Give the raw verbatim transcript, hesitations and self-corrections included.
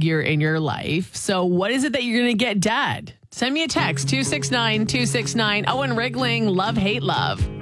figure in your life. So what is it that you're going to get, Dad? Send me a text, two six nine, two six nine. Owen Rigling, love, hate, love.